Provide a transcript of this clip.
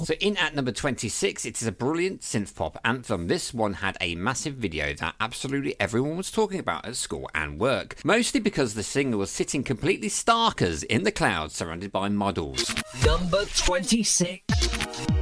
So in at number 26, it is a brilliant synth-pop anthem. This one had a massive video that absolutely everyone was talking about at school and work, mostly because the singer was sitting completely starkers in the clouds surrounded by models. Number 26.